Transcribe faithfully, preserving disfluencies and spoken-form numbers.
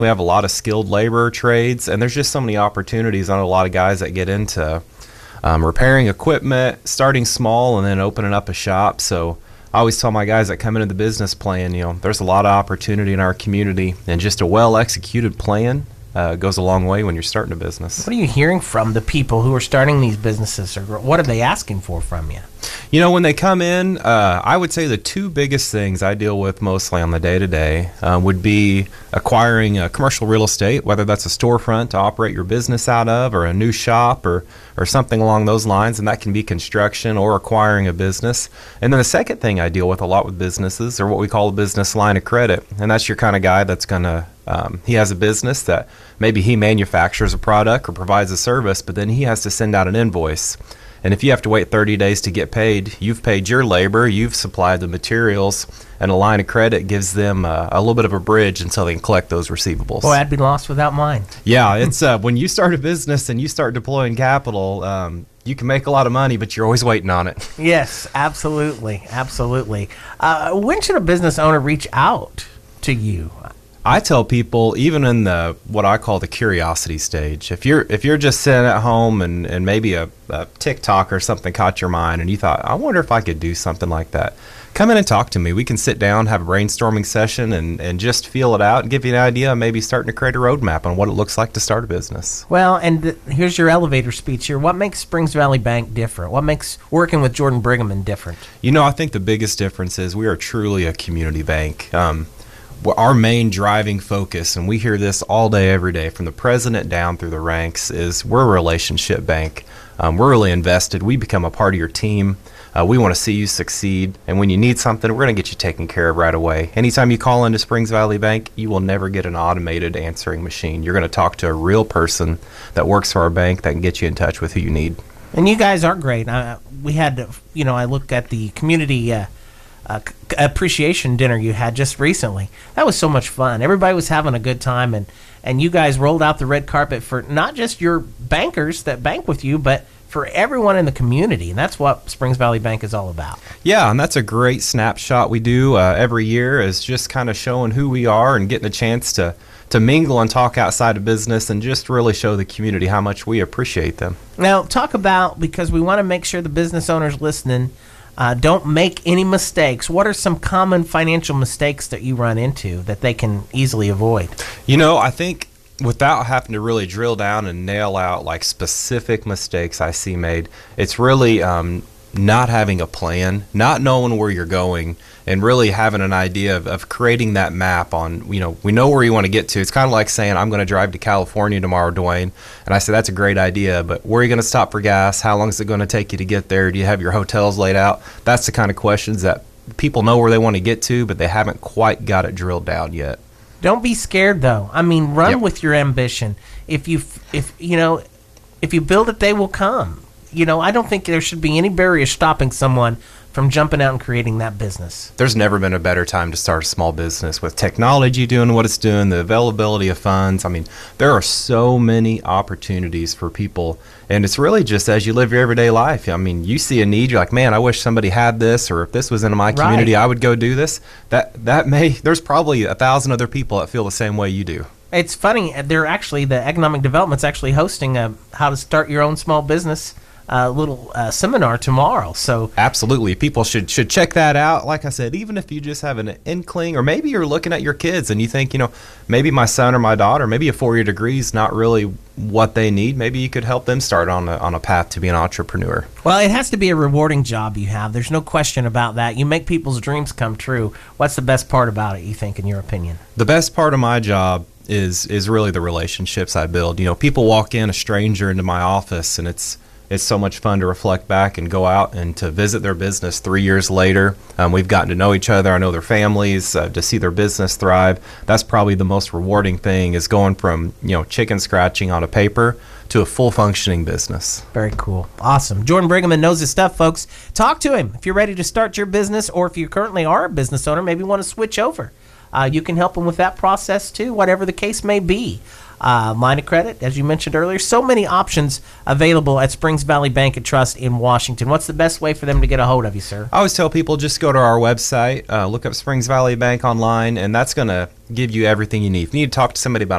We have a lot of skilled labor trades, and there's just so many opportunities on a lot of guys that get into um, repairing equipment, starting small, and then opening up a shop. So I always tell my guys that come into the business plan, you know, there's a lot of opportunity in our community, and just a well-executed plan uh, goes a long way when you're starting a business. What are you hearing from the people who are starting these businesses, or what are they asking for from you? You know, when they come in, uh, I would say the two biggest things I deal with mostly on the day-to-day uh, would be acquiring a commercial real estate, whether that's a storefront to operate your business out of, or a new shop, or, or something along those lines, and that can be construction or acquiring a business. And then the second thing I deal with a lot with businesses are what we call a business line of credit, and that's your kind of guy that's going to, um, he has a business that maybe he manufactures a product or provides a service, but then he has to send out an invoice. And if you have to wait thirty days to get paid, you've paid your labor, you've supplied the materials, and a line of credit gives them uh, a little bit of a bridge until they can collect those receivables. Boy, I'd be lost without mine. Yeah, it's uh, when you start a business and you start deploying capital, um, you can make a lot of money, but you're always waiting on it. Yes, absolutely, absolutely. Uh, when should a business owner reach out to you? I tell people, even in the what I call the curiosity stage, if you're if you're just sitting at home and, and maybe a, a TikTok or something caught your mind and you thought, I wonder if I could do something like that, come in and talk to me. We can sit down, have a brainstorming session, and, and just feel it out and give you an idea of maybe starting to create a roadmap on what it looks like to start a business. Well, and th- here's your elevator speech here. What makes Springs Valley Bank different? What makes working with Jordan Brigham different? You know, I think the biggest difference is we are truly a community bank. Um, Our main driving focus, and we hear this all day, every day, from the president down through the ranks, is we're a relationship bank. Um, we're really invested. We become a part of your team. Uh, we want to see you succeed, and when you need something, we're going to get you taken care of right away. Anytime you call into Springs Valley Bank, you will never get an automated answering machine. You're going to talk to a real person that works for our bank that can get you in touch with who you need. And you guys are great. Uh, we had, you know, I look at the community uh, Uh, c- appreciation dinner you had just recently. That was so much fun. Everybody was having a good time, and, and you guys rolled out the red carpet for not just your bankers that bank with you, but for everyone in the community, and that's what Springs Valley Bank is all about. Yeah, and that's a great snapshot we do uh, every year, is just kind of showing who we are and getting a chance to, to mingle and talk outside of business and just really show the community how much we appreciate them. Now, talk about, because we want to make sure the business owners listening Uh, don't make any mistakes. What are some common financial mistakes that you run into that they can easily avoid? You know, I think without having to really drill down and nail out like specific mistakes I see made, it's really um, not having a plan, not knowing where you're going, and really having an idea of, of creating that map on, you know, we know where you want to get to. It's kind of like saying, I'm going to drive to California tomorrow, Dwayne. And I said, that's a great idea, but where are you going to stop for gas? How long is it going to take you to get there? Do you have your hotels laid out? That's the kind of questions that people know where they want to get to, but they haven't quite got it drilled down yet. Don't be scared, though. I mean, run Yep. with your ambition. If you, if you know, if you build it, they will come. You know, I don't think there should be any barrier stopping someone from jumping out and creating that business. There's never been a better time to start a small business with technology doing what it's doing, the availability of funds. I mean, there are so many opportunities for people, and it's really just as you live your everyday life. I mean, you see a need, you're like, man, I wish somebody had this, or if this was in my community, Right. I would go do this. That that may, there's probably a thousand other people that feel the same way you do. It's funny. They're actually, the Economic Development's actually hosting a how to start your own small business uh, little uh, seminar tomorrow. So Absolutely. People should should check that out. Like I said, even if you just have an inkling, or maybe you're looking at your kids and you think, you know, maybe my son or my daughter, maybe a four-year degree is not really what they need. Maybe you could help them start on a, on a path to be an entrepreneur. Well, it has to be a rewarding job you have. There's no question about that. You make people's dreams come true. What's the best part about it, you think, in your opinion? The best part of my job is is really the relationships I build. You know, people walk in, a stranger, into my office, and it's it's so much fun to reflect back and go out and to visit their business three years later. Um, we've gotten to know each other. I know their families, uh, to see their business thrive. That's probably the most rewarding thing, is going from, you know, chicken scratching on a paper to a full functioning business. Very cool. Awesome. Jordan Brigham knows his stuff, folks. Talk to him. If you're ready to start your business, or if you currently are a business owner, maybe want to switch over. Uh, you can help him with that process too, whatever the case may be. uh, line of credit, as you mentioned earlier. So many options available at Springs Valley Bank and Trust in Washington. What's the best way for them to get a hold of you, sir? I always tell people just go to our website, uh, look up Springs Valley Bank online, and that's going to give you everything you need. If you need to talk to somebody about